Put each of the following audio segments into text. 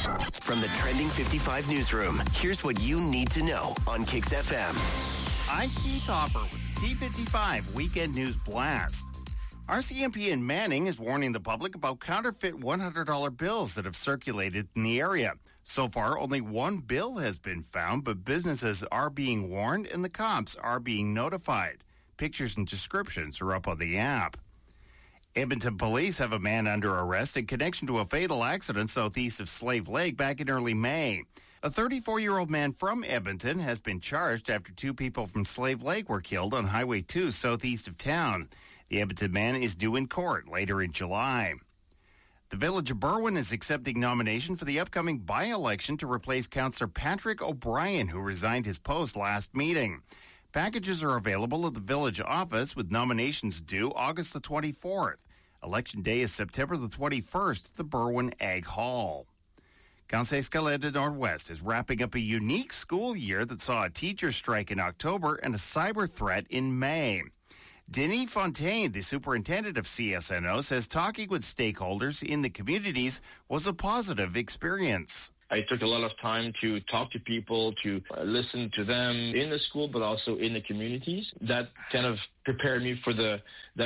From the Trending 55 newsroom, here's what you need to know on Kicks FM. I'm Keith Hopper with the T55 Weekend News Blast. RCMP in Manning is warning the public about counterfeit $100 bills that have circulated in the area. So far, only one bill has been found, but businesses are being warned and the cops are being notified. Pictures and descriptions are up on the app. Edmonton police have a man under arrest in connection to a fatal accident southeast of Slave Lake back in early May. A 34-year-old man from Edmonton has been charged after two people from Slave Lake were killed on Highway 2 southeast of town. The Edmonton man is due in court later in July. The Village of Berwyn is accepting nomination for the upcoming by-election to replace Councillor Patrick O'Brien, who resigned his post last meeting. Packages are available at the village office with nominations due August the 24th. Election day is September the 21st at the Berwyn Ag Hall. Conseil Scolaire de Nord-Ouest is wrapping up a unique school year that saw a teacher strike in October and a cyber threat in May. Denis Fontaine, the superintendent of CSNO, says talking with stakeholders in the communities was a positive experience. I took a lot of time to talk to people, to listen to them in the school, but also in the communities. That kind of prepared me for the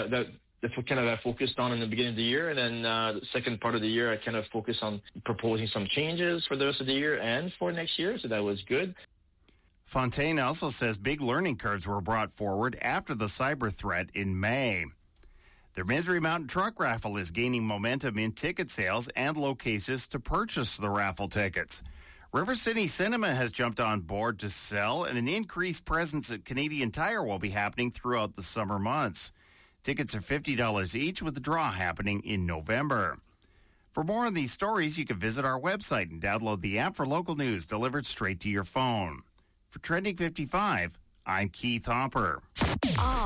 kind of I focused on in the beginning of the year. And then the second part of the year, I kind of focused on proposing some changes for the rest of the year and for next year. So that was good. Fontaine also says big learning curves were brought forward after the cyber threat in May. The Misery Mountain Truck Raffle is gaining momentum in ticket sales and locations to purchase the raffle tickets. River City Cinema has jumped on board to sell, and an increased presence at Canadian Tire will be happening throughout the summer months. Tickets are $50 each, with the draw happening in November. For more on these stories, you can visit our website and download the app for local news delivered straight to your phone. For Trending 55, I'm Keith Hopper.